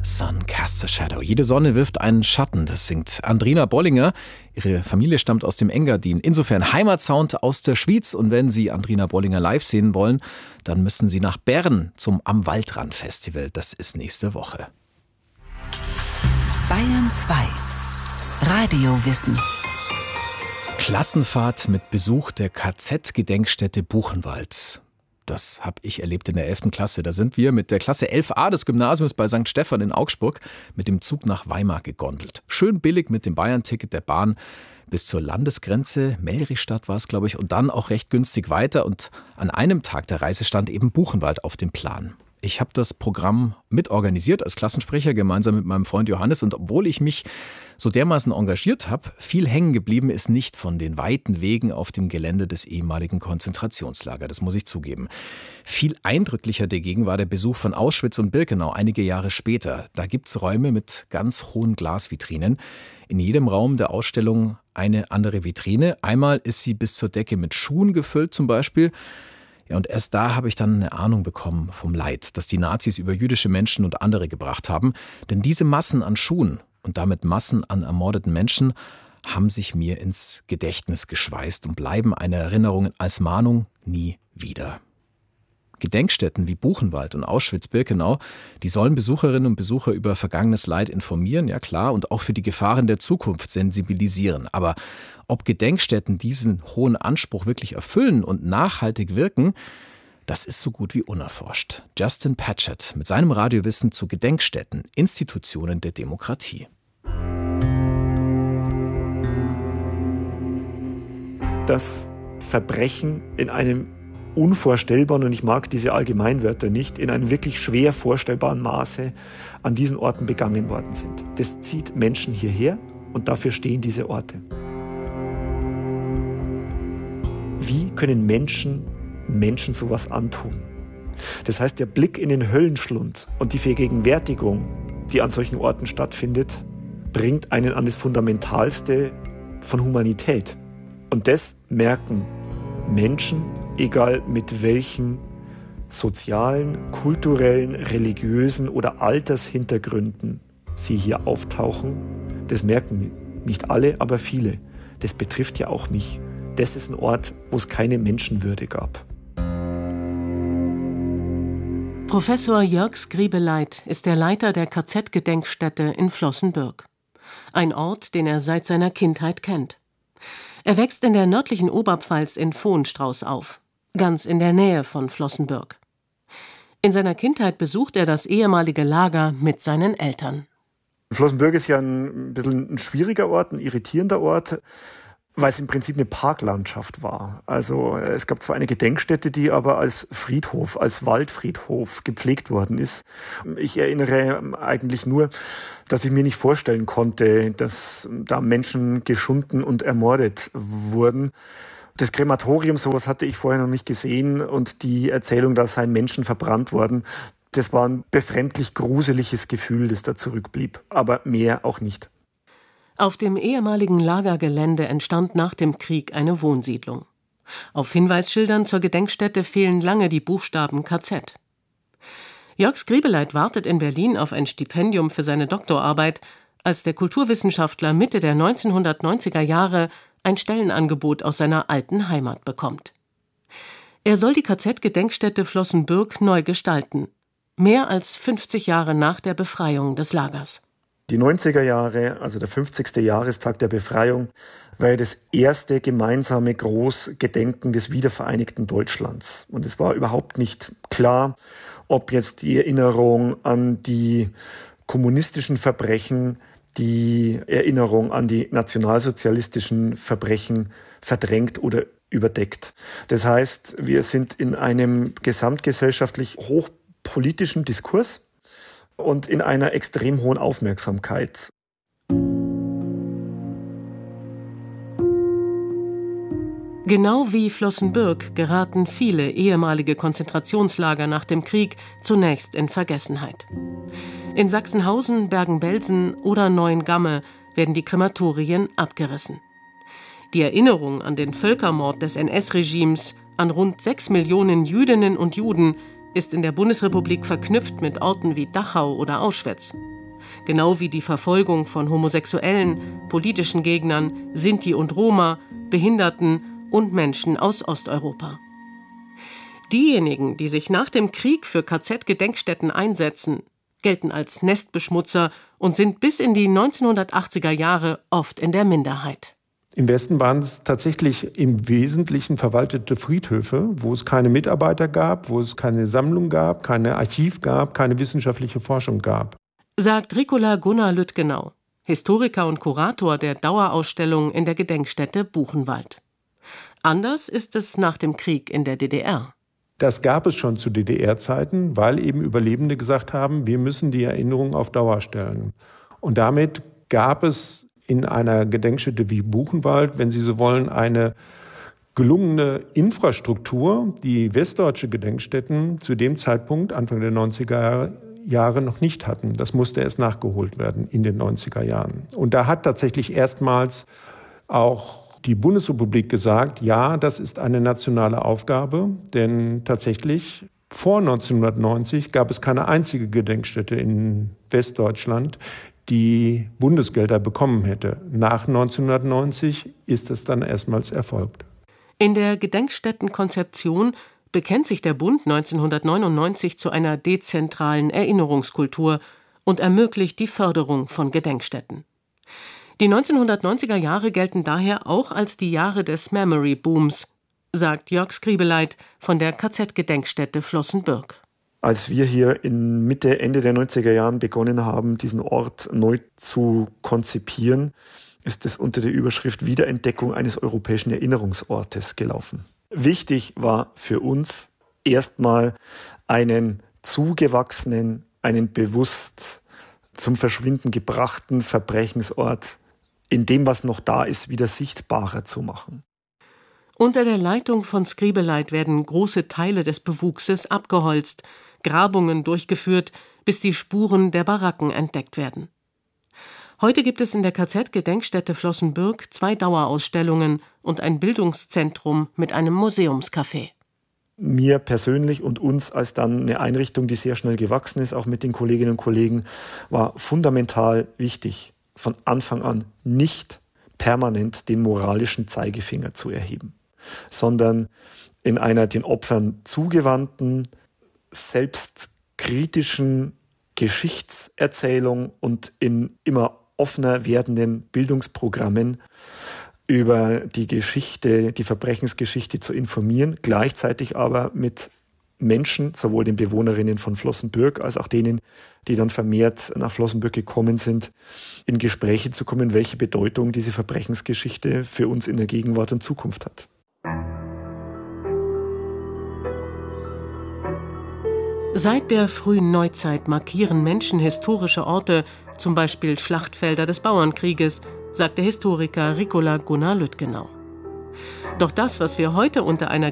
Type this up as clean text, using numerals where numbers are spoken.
Sun casts a shadow. Jede Sonne wirft einen Schatten, das singt Andrina Bollinger. Ihre Familie stammt aus dem Engadin. Insofern Heimatsound aus der Schwyz. Und wenn Sie Andrina Bollinger live sehen wollen, dann müssen Sie nach Bern zum Am Waldrand Festival. Das ist nächste Woche. Bayern 2. Radiowissen. Klassenfahrt mit Besuch der KZ-Gedenkstätte Buchenwald. Das habe ich erlebt in der 11. Klasse. Da sind wir mit der Klasse 11a des Gymnasiums bei St. Stephan in Augsburg mit dem Zug nach Weimar gegondelt. Schön billig mit dem Bayern-Ticket der Bahn bis zur Landesgrenze. Melrichstadt war es, glaube ich, und dann auch recht günstig weiter. Und an einem Tag der Reise stand eben Buchenwald auf dem Plan. Ich habe das Programm mitorganisiert als Klassensprecher gemeinsam mit meinem Freund Johannes. Und obwohl ich mich so dermaßen engagiert habe, viel hängen geblieben ist nicht von den weiten Wegen auf dem Gelände des ehemaligen Konzentrationslagers. Das muss ich zugeben. Viel eindrücklicher dagegen war der Besuch von Auschwitz und Birkenau einige Jahre später. Da gibt es Räume mit ganz hohen Glasvitrinen. In jedem Raum der Ausstellung eine andere Vitrine. Einmal ist sie bis zur Decke mit Schuhen gefüllt zum Beispiel. Ja, und erst da habe ich dann eine Ahnung bekommen vom Leid, das die Nazis über jüdische Menschen und andere gebracht haben. Denn diese Massen an Schuhen und damit Massen an ermordeten Menschen haben sich mir ins Gedächtnis geschweißt und bleiben eine Erinnerung als Mahnung nie wieder. Gedenkstätten wie Buchenwald und Auschwitz-Birkenau, die sollen Besucherinnen und Besucher über vergangenes Leid informieren, ja klar, und auch für die Gefahren der Zukunft sensibilisieren. Aber ob Gedenkstätten diesen hohen Anspruch wirklich erfüllen und nachhaltig wirken, das ist so gut wie unerforscht. Justin Patchett mit seinem Radiowissen zu Gedenkstätten, Institutionen der Demokratie. Das Verbrechen in einem unvorstellbaren, und ich mag diese Allgemeinwörter nicht, in einem wirklich schwer vorstellbaren Maße an diesen Orten begangen worden sind. Das zieht Menschen hierher und dafür stehen diese Orte. Wie können Menschen sowas antun? Das heißt, der Blick in den Höllenschlund und die Vergegenwärtigung, die an solchen Orten stattfindet, bringt einen an das Fundamentalste von Humanität. Und das merken Menschen, egal mit welchen sozialen, kulturellen, religiösen oder Altershintergründen sie hier auftauchen. Das merken nicht alle, aber viele. Das betrifft ja auch mich. Das ist ein Ort, wo es keine Menschenwürde gab. Professor Jörg Skribeleit ist der Leiter der KZ-Gedenkstätte in Flossenbürg. Ein Ort, den er seit seiner Kindheit kennt. Er wächst in der nördlichen Oberpfalz in Vohenstrauß auf, ganz in der Nähe von Flossenbürg. In seiner Kindheit besucht er das ehemalige Lager mit seinen Eltern. Flossenbürg ist ja ein bisschen ein schwieriger Ort, ein irritierender Ort, weil es im Prinzip eine Parklandschaft war. Also es gab zwar eine Gedenkstätte, die aber als Friedhof, als Waldfriedhof gepflegt worden ist. Ich erinnere eigentlich nur, dass ich mir nicht vorstellen konnte, dass da Menschen geschunden und ermordet wurden. Das Krematorium, sowas hatte ich vorher noch nicht gesehen, und die Erzählung, da seien Menschen verbrannt worden, das war ein befremdlich gruseliges Gefühl, das da zurückblieb. Aber mehr auch nicht. Auf dem ehemaligen Lagergelände entstand nach dem Krieg eine Wohnsiedlung. Auf Hinweisschildern zur Gedenkstätte fehlen lange die Buchstaben KZ. Jörg Skribeleit wartet in Berlin auf ein Stipendium für seine Doktorarbeit, als der Kulturwissenschaftler Mitte der 1990er Jahre ein Stellenangebot aus seiner alten Heimat bekommt. Er soll die KZ-Gedenkstätte Flossenbürg neu gestalten, mehr als 50 Jahre nach der Befreiung des Lagers. Die 90er Jahre, also der 50. Jahrestag der Befreiung, war ja das erste gemeinsame Großgedenken des wiedervereinigten Deutschlands. Und es war überhaupt nicht klar, ob jetzt die Erinnerung an die kommunistischen Verbrechen, die Erinnerung an die nationalsozialistischen Verbrechen verdrängt oder überdeckt. Das heißt, wir sind in einem gesamtgesellschaftlich hochpolitischen Diskurs und in einer extrem hohen Aufmerksamkeit. Genau wie Flossenbürg geraten viele ehemalige Konzentrationslager nach dem Krieg zunächst in Vergessenheit. In Sachsenhausen, Bergen-Belsen oder Neuengamme werden die Krematorien abgerissen. Die Erinnerung an den Völkermord des NS-Regimes an rund 6 Millionen Jüdinnen und Juden ist in der Bundesrepublik verknüpft mit Orten wie Dachau oder Auschwitz. genau wie die Verfolgung von Homosexuellen, politischen Gegnern, Sinti und Roma, Behinderten und Menschen aus Osteuropa. Diejenigen, die sich nach dem Krieg für KZ-Gedenkstätten einsetzen, gelten als Nestbeschmutzer und sind bis in die 1980er Jahre oft in der Minderheit. Im Westen waren es tatsächlich im Wesentlichen verwaltete Friedhöfe, wo es keine Mitarbeiter gab, wo es keine Sammlung gab, kein Archiv gab, keine wissenschaftliche Forschung gab. Sagt Ricola Gunnar Lüttgenau, Historiker und Kurator der Dauerausstellung in der Gedenkstätte Buchenwald. Anders ist es nach dem Krieg in der DDR. Das gab es schon zu DDR-Zeiten, weil eben Überlebende gesagt haben, wir müssen die Erinnerung auf Dauer stellen. Und damit gab es in einer Gedenkstätte wie Buchenwald, wenn Sie so wollen, eine gelungene Infrastruktur, die westdeutsche Gedenkstätten zu dem Zeitpunkt, Anfang der 90er Jahre, noch nicht hatten. Das musste erst nachgeholt werden in den 90er Jahren. Und da hat tatsächlich erstmals auch die Bundesrepublik gesagt, ja, das ist eine nationale Aufgabe, denn tatsächlich vor 1990 gab es keine einzige Gedenkstätte in Westdeutschland, die Bundesgelder bekommen hätte. Nach 1990 ist es dann erstmals erfolgt. In der Gedenkstättenkonzeption bekennt sich der Bund 1999 zu einer dezentralen Erinnerungskultur und ermöglicht die Förderung von Gedenkstätten. Die 1990er Jahre gelten daher auch als die Jahre des Memory Booms, sagt Jörg Skribeleit von der KZ-Gedenkstätte Flossenbürg. Als wir hier in Mitte, Ende der 90er Jahren begonnen haben, diesen Ort neu zu konzipieren, ist es unter der Überschrift Wiederentdeckung eines europäischen Erinnerungsortes gelaufen. Wichtig war für uns erstmal einen zugewachsenen, einen bewusst zum Verschwinden gebrachten Verbrechensort in dem, was noch da ist, wieder sichtbarer zu machen. Unter der Leitung von Skribeleit werden große Teile des Bewuchses abgeholzt, Grabungen durchgeführt, bis die Spuren der Baracken entdeckt werden. Heute gibt es in der KZ-Gedenkstätte Flossenbürg 2 Dauerausstellungen und ein Bildungszentrum mit einem Museumscafé. Mir persönlich und uns als dann eine Einrichtung, die sehr schnell gewachsen ist, auch mit den Kolleginnen und Kollegen, war fundamental wichtig, von Anfang an nicht permanent den moralischen Zeigefinger zu erheben, sondern in einer den Opfern zugewandten, selbstkritischen Geschichtserzählung und in immer offener werdenden Bildungsprogrammen über die Geschichte, die Verbrechensgeschichte zu informieren, gleichzeitig aber mit Menschen, sowohl den Bewohnerinnen von Flossenbürg als auch denen, die dann vermehrt nach Flossenbürg gekommen sind, in Gespräche zu kommen, welche Bedeutung diese Verbrechensgeschichte für uns in der Gegenwart und Zukunft hat. Seit der frühen Neuzeit markieren Menschen historische Orte, zum Beispiel Schlachtfelder des Bauernkrieges, sagt der Historiker Ricola Gunnar Lüttgenau. Doch das, was wir heute unter einer